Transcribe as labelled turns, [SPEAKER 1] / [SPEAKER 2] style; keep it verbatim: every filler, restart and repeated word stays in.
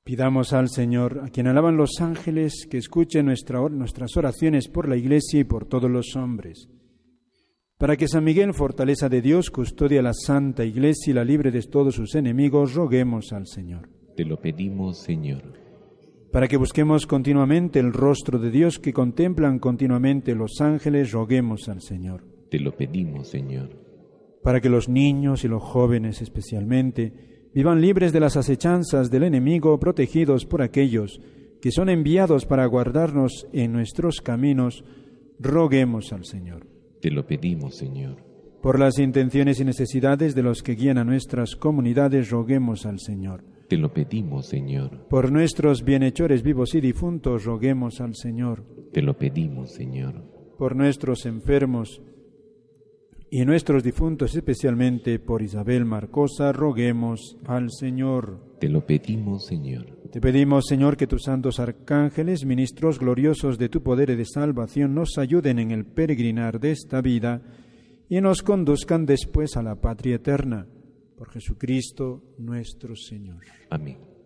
[SPEAKER 1] Pidamos al Señor, a quien alaban los ángeles, que escuche nuestra, nuestras oraciones por la Iglesia y por todos los hombres, para que San Miguel, fortaleza de Dios, custodie a la Santa Iglesia y la libre de todos sus enemigos, roguemos al Señor.
[SPEAKER 2] Te lo pedimos, Señor.
[SPEAKER 1] Para que busquemos continuamente el rostro de Dios que contemplan continuamente los ángeles, roguemos al Señor.
[SPEAKER 2] Te lo pedimos, Señor.
[SPEAKER 1] Para que los niños y los jóvenes especialmente vivan libres de las acechanzas del enemigo, protegidos por aquellos que son enviados para guardarnos en nuestros caminos, roguemos al Señor.
[SPEAKER 2] Te lo pedimos, Señor.
[SPEAKER 1] Por las intenciones y necesidades de los que guían a nuestras comunidades, roguemos al Señor.
[SPEAKER 2] Te lo pedimos, Señor.
[SPEAKER 1] Por nuestros bienhechores vivos y difuntos, roguemos al Señor.
[SPEAKER 2] Te lo pedimos, Señor.
[SPEAKER 1] Por nuestros enfermos y nuestros difuntos, especialmente por Isabel Marcosa, roguemos al Señor.
[SPEAKER 2] Te lo pedimos, Señor.
[SPEAKER 1] Te pedimos, Señor, que tus santos arcángeles, ministros gloriosos de tu poder y de salvación, nos ayuden en el peregrinar de esta vida y nos conduzcan después a la patria eterna. Por Jesucristo nuestro Señor.
[SPEAKER 2] Amén.